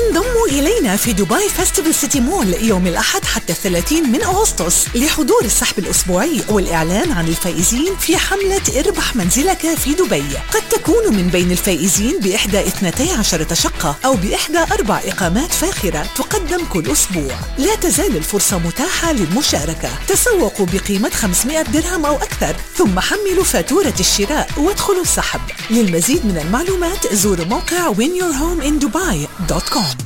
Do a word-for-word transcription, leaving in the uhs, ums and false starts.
انضموا إلينا في دبي فيستيفال سيتي مول يوم الأحد حتى الثلاثين من أغسطس لحضور السحب الأسبوعي والإعلان عن الفائزين في حملة اربح منزلك في دبي. قد تكون من بين الفائزين بإحدى اثنتي عشرة شقة أو بإحدى أربع إقامات فاخرة تقدم كل أسبوع. لا تزال الفرصة متاحة للمشاركة. تسوقوا بقيمة خمسمائة درهم أو أكثر ثم حملوا فاتورة الشراء وادخلوا السحب. للمزيد من المعلومات زوروا موقع win your home in dubai دوت كوم.